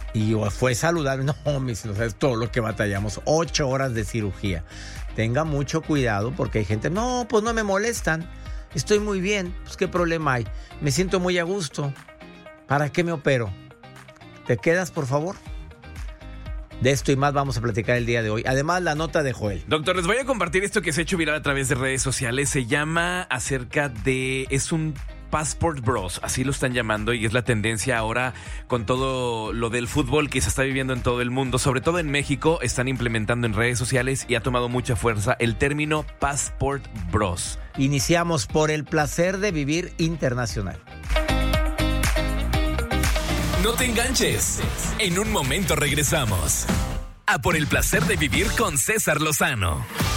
Y fue saludable. No, mis hijos, es todo lo que batallamos. 8 horas de cirugía. Tenga mucho cuidado porque hay gente, no, pues no me molestan. Estoy muy bien. Pues qué problema hay. Me siento muy a gusto. ¿Para qué me opero? ¿Te quedas, por favor? De esto y más vamos a platicar el día de hoy. Además, la nota de Joel. Doctor, les voy a compartir esto que se ha hecho viral a través de redes sociales. Se llama es un Passport Bros, así lo están llamando, y es la tendencia ahora con todo lo del fútbol que se está viviendo en todo el mundo, sobre todo en México. Están implementando en redes sociales y ha tomado mucha fuerza el término Passport Bros. Iniciamos por el placer de vivir internacional. No te enganches. En un momento regresamos a Por el placer de vivir con César Lozano.